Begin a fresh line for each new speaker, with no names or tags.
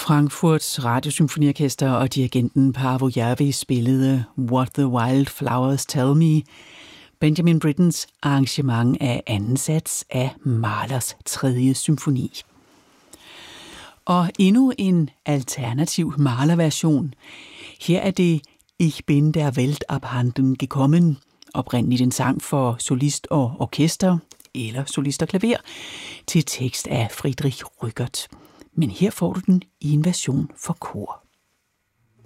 Frankfurts Radiosymfoniorkester og dirigenten Paavo Järvi spillede What the Wildflowers Tell Me, Benjamin Brittens arrangement af anden sats af Mahlers 3. symfoni. Og endnu en alternativ Mahler-version. Her er det Ich bin der Welt abhanden gekommen, oprindeligt en sang for solist og orkester, eller solist og klaver, til tekst af Friedrich Rückert. Men her får du den i en version for kor.